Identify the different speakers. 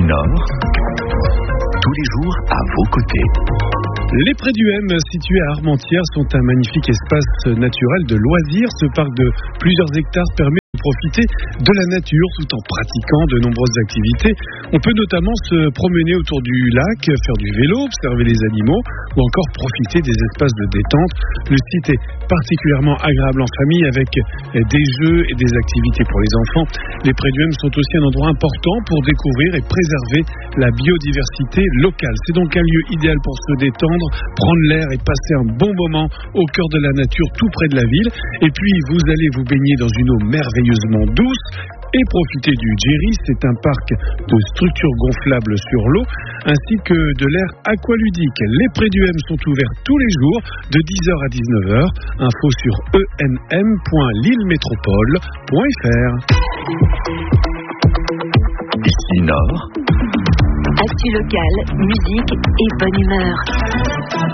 Speaker 1: Nord, tous les jours à vos côtés.
Speaker 2: Les Prés du M, situés à Armentières, sont un magnifique espace naturel de loisirs. Ce parc de plusieurs hectares permet de profiter de la nature tout en pratiquant de nombreuses activités. On peut notamment se promener autour du lac, faire du vélo, observer les animaux ou encore profiter des espaces de détente. Le site est particulièrement agréable en famille avec des jeux et des activités pour les enfants. Les Prés du M sont aussi un endroit important pour découvrir et préserver la biodiversité locale. C'est donc un lieu idéal pour se détendre, prendre l'air et passer un bon moment au cœur de la nature tout près de la ville. Et puis vous allez vous baigner dans une eau merveilleusement douce et profiter du Jerry. C'est un parc de structures gonflables sur l'eau ainsi que de l'air aqualudique. Les Prés du M sont ouverts tous les jours de 10h à 19h. Info sur enm.lillemétropole.fr.
Speaker 1: Ici Nord.
Speaker 3: Actu locale, musique et bonne humeur.